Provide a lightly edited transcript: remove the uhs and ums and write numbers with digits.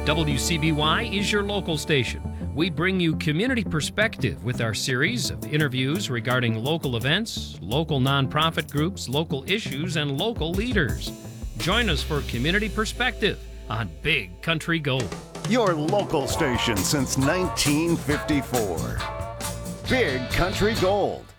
WCBY is your local station. We bring you community perspective with our series of interviews regarding local events, local nonprofit groups, local issues, and local leaders. Join us for Community Perspective on Big Country Gold. Your local station since 1954. Big Country Gold.